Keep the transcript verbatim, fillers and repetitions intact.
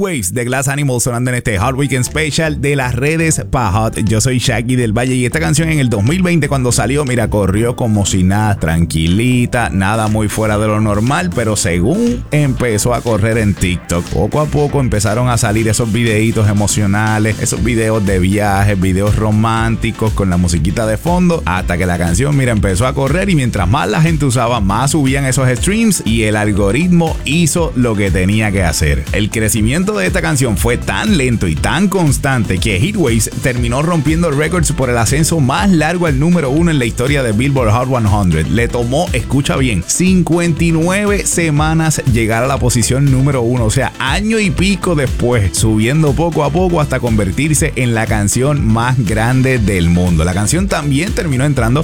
Heatwaves de Glass Animal sonando en este Hot Weekend Special de las redes pa' Hot. Yo soy Shaggy del Valle y esta canción en el dos mil veinte cuando salió, mira, corrió como si nada, tranquilita, nada muy fuera de lo normal, pero según empezó a correr en TikTok, poco a poco empezaron a salir esos videitos emocionales, esos videos de viajes, videos románticos con la musiquita de fondo, hasta que la canción, mira, empezó a correr y mientras más la gente usaba, más subían esos streams y el algoritmo hizo lo que tenía que hacer. El crecimiento de esta canción fue tan lento y tan constante que Heatwaves terminó rompiendo récords por el ascenso más largo al número uno en la historia de Billboard Hot cien. Le tomó, escucha bien, cincuenta y nueve semanas llegar a la posición número uno, o sea, año y pico después, subiendo poco a poco hasta convertirse en la canción más grande del mundo. La canción también terminó entrando